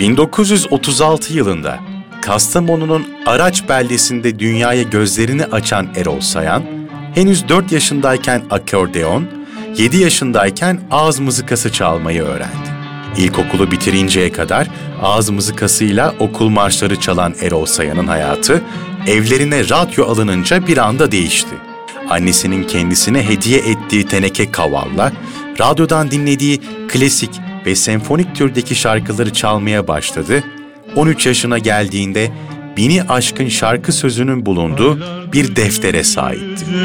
1936 yılında Kastamonu'nun Araç beldesinde dünyaya gözlerini açan Erol Sayan, henüz 4 yaşındayken akordeon, 7 yaşındayken ağız mızıkası çalmayı öğrendi. İlkokulu bitirinceye kadar ağız mızıkasıyla okul marşları çalan Erol Sayan'ın hayatı, evlerine radyo alınınca bir anda değişti. Annesinin kendisine hediye ettiği teneke kavalla, radyodan dinlediği klasik ve senfonik türdeki şarkıları çalmaya başladı. 13 yaşına geldiğinde 1000'i aşkın şarkı sözünün bulunduğu bir deftere sahipti.